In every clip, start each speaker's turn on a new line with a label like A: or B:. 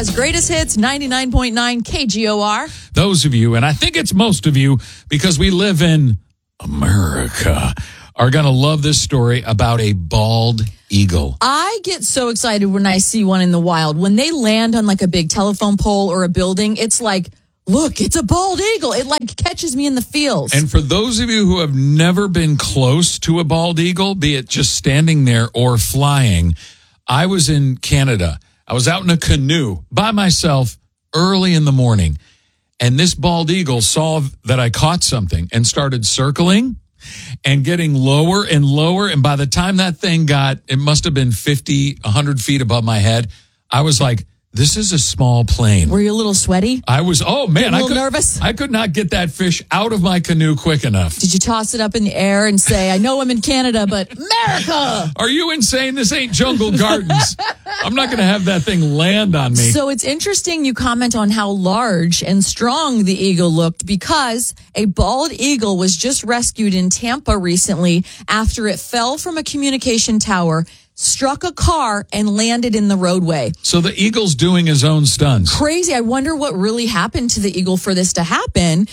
A: Utah's greatest hits, 99.9 KGOR.
B: Those of you, and I think it's most of you, because we live in America, are going to love this story about a bald eagle.
A: I get so excited when I see one in the wild. When they land on like a big telephone pole or a building, it's like, look, it's a bald eagle. It like catches me in the feels.
B: And for those of you who have never been close to a bald eagle, be it just standing there or flying, I was in Canada. I was out in a canoe by myself early in the morning, and this bald eagle saw that I caught something and started circling and getting lower and lower. And by the time that thing it must have been 50, 100 feet above my head, I was like, this is a small plane.
A: Were you a little sweaty?
B: I was,
A: nervous?
B: I could not get that fish out of my canoe quick enough.
A: Did you toss it up in the air and say, I know I'm in Canada, but America?
B: Are you insane? This ain't Jungle Gardens. I'm not going to have that thing land on me.
A: So it's interesting you comment on how large and strong the eagle looked, because a bald eagle was just rescued in Tampa recently after it fell from a communication tower, struck a car, and landed in the roadway.
B: So the eagle's doing his own stunts.
A: Crazy. I wonder what really happened to the eagle for this to happen.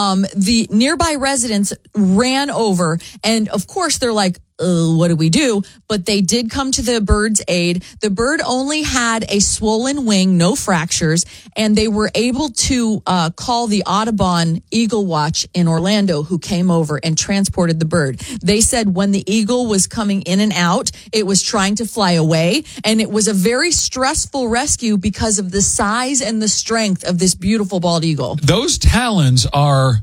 A: The nearby residents ran over, and of course they're like, what do we do? But they did come to the bird's aid. The bird only had a swollen wing, no fractures, and they were able to call the Audubon Eagle Watch in Orlando, who came over and transported the bird. They said when the eagle was coming in and out, it was trying to fly away, and it was a very stressful rescue because of the size and the strength of this beautiful bald eagle.
B: Those talons are,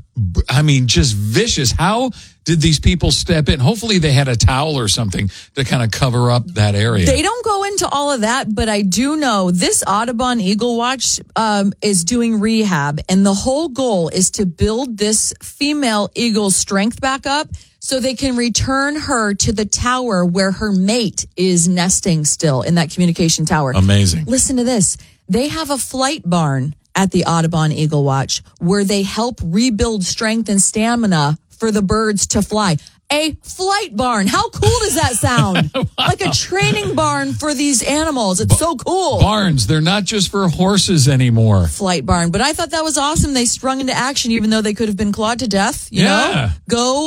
B: just vicious. How did these people step in? Hopefully they had a towel or something to kind of cover up that area.
A: They don't go into all of that, but I do know this Audubon Eagle Watch is doing rehab, and the whole goal is to build this female eagle's strength back up so they can return her to the tower where her mate is nesting still, in that communication tower.
B: Amazing.
A: Listen to this. They have a flight barn at the Audubon Eagle Watch where they help rebuild strength and stamina for the birds to fly. A flight barn. How cool does that sound? Wow. Like a training barn for these animals. It's so cool.
B: Barns, they're not just for horses anymore.
A: Flight barn. But I thought that was awesome. They sprung into action even though they could have been clawed to death. You know? Go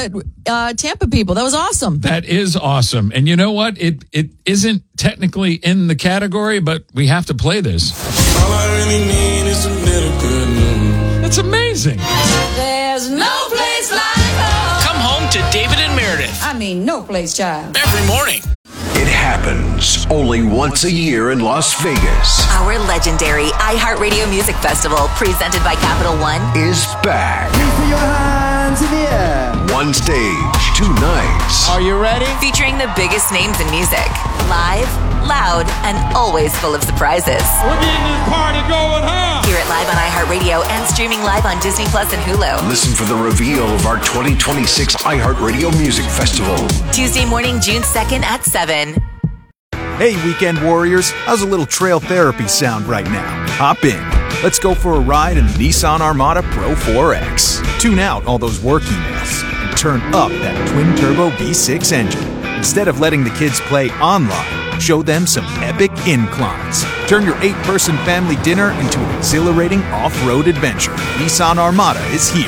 A: Tampa people. That was awesome.
B: That is awesome. And you know what? It isn't technically in the category, but we have to play this.
C: All I really need is a little good news.
B: That's amazing.
D: There's no place like home.
E: Come home to David and Meredith.
D: No place, child.
E: Every morning.
F: It happens only once a year in Las Vegas.
G: Our legendary iHeartRadio Music Festival, presented by Capital One,
F: is back.
H: Put your hands in the air.
F: One stage, 2 nights.
H: Are you ready?
G: featuring the biggest names in music. Live, loud, and always full of surprises.
C: We're getting this party going, huh?
G: Hear it live on iHeartRadio and streaming live on Disney Plus and Hulu.
F: Listen for the reveal of our 2026 iHeartRadio Music Festival.
G: Tuesday morning, June 2nd at 7.
I: Hey, weekend warriors, how's a little trail therapy sound right now? Hop in. Let's go for a ride in the Nissan Armada Pro 4X. Tune out all those work emails and turn up that twin-turbo V6 engine. Instead of letting the kids play online, show them some epic inclines. Turn your 8-person family dinner into an exhilarating off-road adventure. Nissan Armada is here.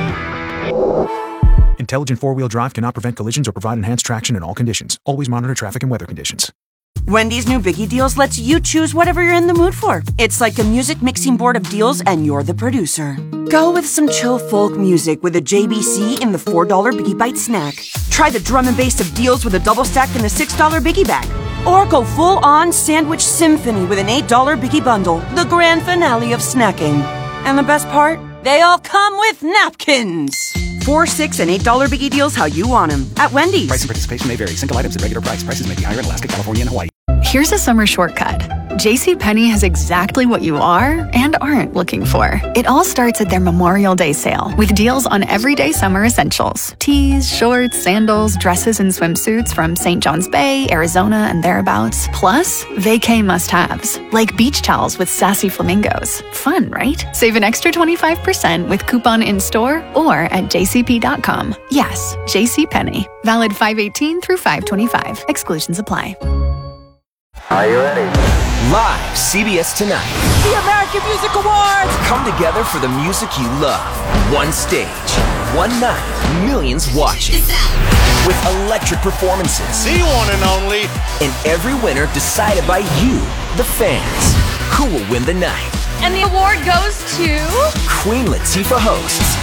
I: Intelligent four-wheel drive cannot prevent collisions or provide enhanced traction in all conditions. Always monitor traffic and weather conditions.
J: Wendy's new Biggie Deals lets you choose whatever you're in the mood for. It's like a music mixing board of deals, and you're the producer. Go with some chill folk music with a JBC in the $4 Biggie Bite snack. Try the drum and bass of deals with a double stack in the $6 Biggie Bag. Or go full-on sandwich symphony with an $8 Biggie Bundle, the grand finale of snacking. And the best part? They all come with napkins. $4, $6, and $8 Biggie Deals how you want them at Wendy's.
K: Price and participation may vary. Single items at regular price. Prices may be higher in Alaska, California, and Hawaii.
L: Here's a summer shortcut. JCPenney has exactly what you are and aren't looking for. It all starts at their Memorial Day sale with deals on everyday summer essentials. Tees, shorts, sandals, dresses, and swimsuits from St. John's Bay, Arizona, and thereabouts. Plus, vacay must-haves, like beach towels with sassy flamingos. Fun, right? Save an extra 25% with coupon in-store or at jcp.com. Yes, JCPenney. Valid 5/18 through 5/25. Exclusions apply.
M: Are you ready? Live CBS Tonight.
J: The American Music Awards!
M: Come together for the music you love. One stage, one night, millions watching. With electric performances.
C: The one and only.
M: And every winner decided by you, the fans. Who will win the night?
N: And the award goes to...
M: Queen Latifah hosts